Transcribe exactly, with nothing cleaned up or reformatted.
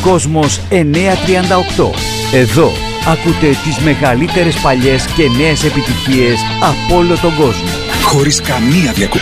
Κόσμος εννιακόσια τριάντα οκτώ. Εδώ ακούτε τις μεγαλύτερες παλιές και νέες επιτυχίες από όλο τον κόσμο. Χωρίς καμία διακοπή.